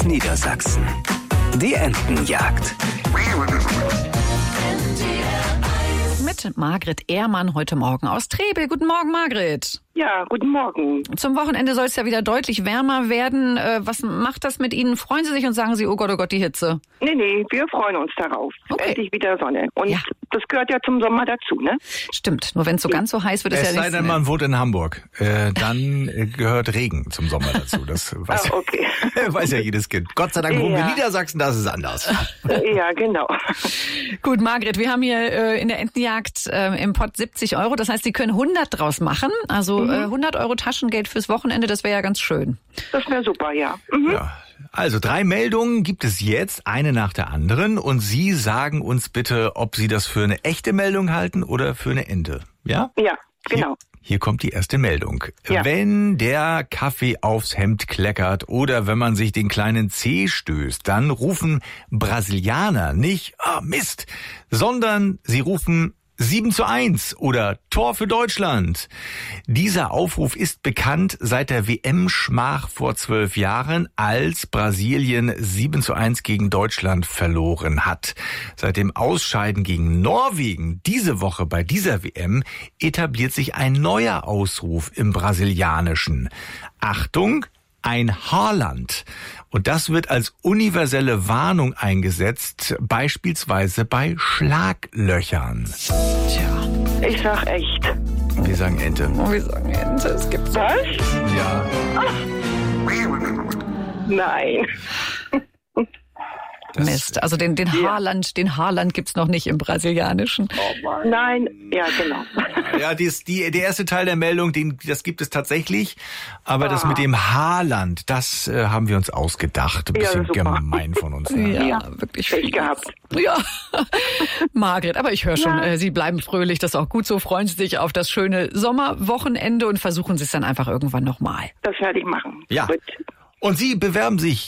Niedersachsen. Die Entenjagd. Mit Margret Ehrmann heute Morgen aus Trebel. Guten Morgen, Margret. Ja, guten Morgen. Zum Wochenende soll es ja wieder deutlich wärmer werden. Was macht das mit Ihnen? Freuen Sie sich und sagen Sie, oh Gott, die Hitze? Nee, wir freuen uns darauf. Okay. Endlich wieder Sonne. Und Ja. das gehört ja zum Sommer dazu, ne? Stimmt, nur wenn es so ganz so heiß wird, ist Es ja sei nichts denn, mehr. man wohnt in Hamburg. Dann gehört Regen zum Sommer dazu. Das weiß, Okay. weiß ja jedes Kind. Gott sei Dank wohnen wir in Ja. Niedersachsen, da ist es anders. Ja, genau. Gut, Margret, wir haben hier in der Entenjagd im Pott 70 Euro. Das heißt, Sie können 100 draus machen. Also 100 Euro Taschengeld fürs Wochenende, das wäre ja ganz schön. Das wäre super, ja. Mhm. Ja. Also 3 Meldungen gibt es jetzt, eine nach der anderen. Und Sie sagen uns bitte, ob Sie das für eine echte Meldung halten oder für eine Ente. Ja? Ja, genau. Hier kommt die erste Meldung. Ja. Wenn der Kaffee aufs Hemd kleckert oder wenn man sich den kleinen Zeh stößt, dann rufen Brasilianer nicht Mist, sondern sie rufen 7:1 oder Tor für Deutschland. Dieser Aufruf ist bekannt seit der WM-Schmach vor 12 Jahren, als Brasilien 7:1 gegen Deutschland verloren hat. Seit dem Ausscheiden gegen Norwegen diese Woche bei dieser WM etabliert sich ein neuer Ausruf im Brasilianischen. Achtung! Ein Haaland. Und das wird als universelle Warnung eingesetzt, beispielsweise bei Schlaglöchern. Tja, Ich sag echt. Wir sagen Ente. wir sagen Ente, es gibt Was? Ja. Nein. Mist. Also den Haaland gibt's noch nicht im Brasilianischen. Nein, ja, genau. Ja, der erste Teil der Meldung, das gibt es tatsächlich. Aber das mit dem Haaland, das haben wir uns ausgedacht. Ein bisschen super. gemein von uns. Ja, wirklich Pech fies. gehabt. Ja, Margret, aber ich höre schon, Sie bleiben fröhlich, das ist auch gut so. Freuen Sie sich auf das schöne Sommerwochenende und versuchen Sie es dann einfach irgendwann nochmal. Das werde ich machen. Ja. Gut. Und Sie bewerben sich